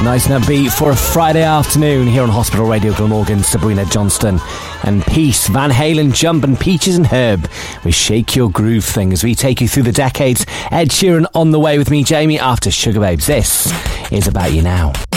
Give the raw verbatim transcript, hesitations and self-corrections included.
Nice and upbeat for a Friday afternoon here on Hospital Radio Glamorgan. Sabrina Johnston and Peace, Van Halen, Jump and Peaches and Herb with Shake Your Groove Thing as we take you through the decades. Ed Sheeran on the way with me, Jamie, after Sugar Babes. This is About You Now.